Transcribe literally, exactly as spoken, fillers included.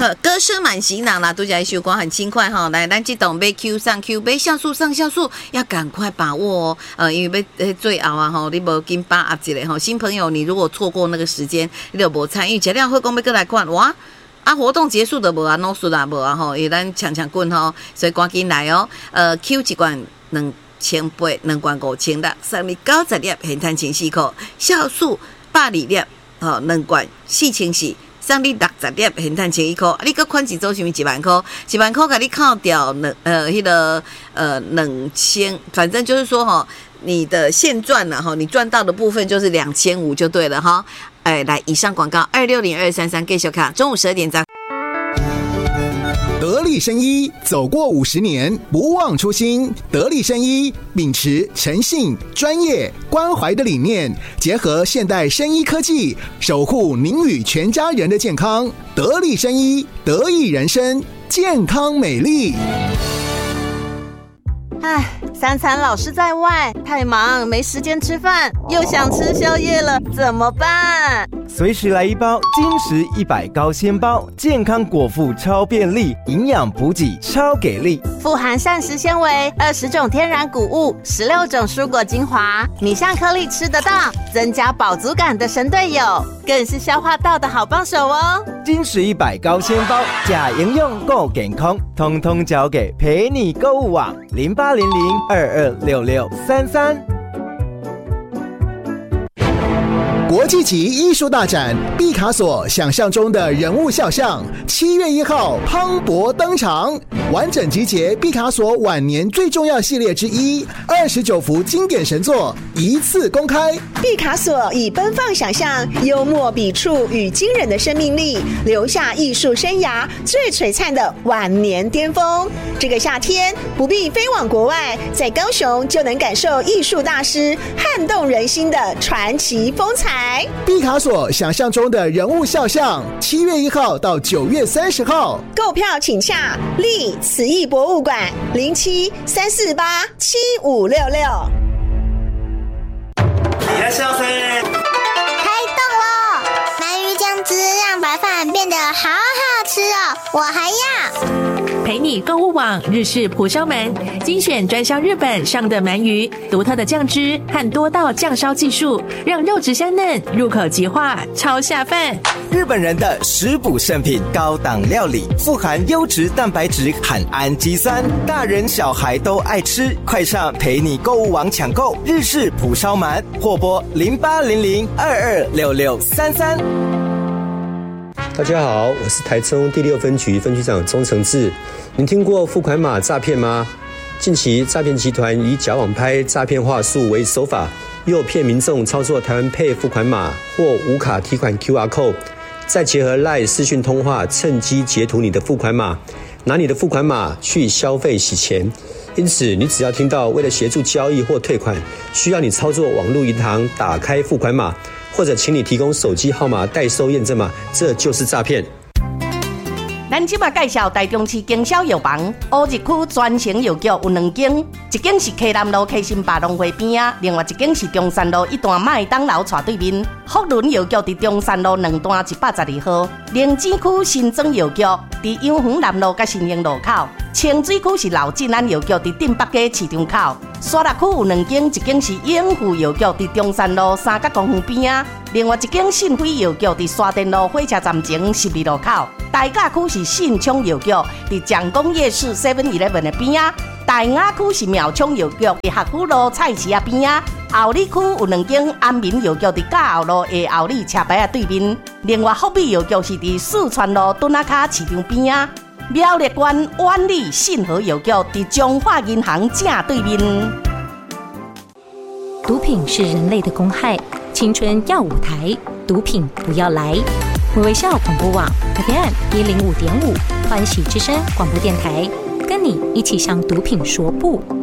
歌声满行囊啦，都讲修光很轻快哈。来，咱这档被 Q 上 Q， 被像素上像素，要赶快把握哦。呃，因为被最后啊哈，你无跟把握一下哈。新朋友，你如果错过那个时间，你就无参与。这样会讲要过来看哇。啊，活动结束的无啊，弄输啦无啊吼，伊咱抢抢棍吼，所以赶紧来哦。呃 ，Q 一罐两千八，两罐五千六，三米九十粒，现赚千四块。酵素百二粒，吼，两罐四千四，送你六十粒，现赚千一块。你个款是做什么一万块？一万块给你扣掉两呃，迄、那个呃两千，反正就是说吼，你的现赚了哈，你赚到的部分就是两千五就对了哈。哎，来，以上广告二六零二三三继续看，中午十二点再。 得力生医走过五十年，不忘初心。得力生医秉持诚信、专业、关怀的理念，结合现代生医科技，守护您与全家人的健康。得力生医，得益人生，健康美丽。 唉，三餐老是在外，太忙没时间吃饭，又想吃宵夜了，怎么办？ 随时来一包金石一百高纤包，健康果腹超便利，营养补给超给力， 富含膳食纤维，二十种天然谷物，十六种蔬果精华，米香颗粒吃得到，增加饱足感的神队友，更是消化道的好帮手哦。 金石一百高纤包，假营养够健康，通通交给陪你购物网零八零零二二六六三三。 国际级艺术大展毕卡索想象中的人物肖像，七月一号磅礴登场，完整集结毕卡索晚年最重要系列之一，二十九幅经典神作一次公开。 毕卡索以奔放想象、幽默笔触与惊人的生命力，留下艺术生涯最璀璨的晚年巅峰。这个夏天不必飞往国外，在高雄就能感受艺术大师撼动人心的传奇风采。 毕卡索想象中的人物肖像，七月一号到九月三十号， 购票请洽立慈艺博物馆零七三四八七五六六。 いらっしゃいませ。 开动喽！鳗鱼酱汁让白饭变得好好吃哦，我还要。 陪你购物网日式蒲烧鳗，精选专销日本上的鳗鱼，独特的酱汁和多道酱烧技术，让肉质香嫩，入口即化，超下饭。 日本人的食补圣品，高档料理，富含优质蛋白质和氨基酸，大人小孩都爱吃。快上陪你购物网抢购日式蒲烧鳗，或拨零八零零二二六六三三。 大家好，我是台中第六分局分局长钟承志。您听过付款码诈骗吗？近期诈骗集团以假网拍、诈骗话术为手法，诱骗民众操作台湾Pay付款码或无卡提款 Q R code， 再结合 LINE 视讯通话，趁机截图你的付款码，拿你的付款码去消费洗钱。因此，你只要听到为了协助交易或退款，需要你操作网络银行打开付款码，或者请你提供手机号码代收验证码，这就是诈骗。 咱即马介绍台中市经销药房，乌日区专营药局有两间，一间是溪南路溪心百农会边啊，另外一间是中山路一段麦当劳斜对面。福伦药局伫中山路两段一百十二号，灵芝区新庄药局伫永恒南路甲新营路口，清水区是老进安药局伫镇北街市场口。沙鹿区有两间，一间是永富药局伫中山路三角公园边啊，另外一间信辉药局伫沙田路火车站前十二路口。大甲区是信昌药局伫蒋公夜市 seven eleven 的边啊，大雅区是苗昌药局伫学府路菜市啊边啊，后里区有两间安民药局伫甲后路的后里车牌啊对面，另外福美药局是伫四川路墩仔卡市场边啊，苗栗县万里信和药局伫中华银行正对面。 毒品是人类的公害，青春要舞台，毒品不要来。微笑广播网 F M 一零五点五，欢喜之声广播电台，跟你一起向毒品说不。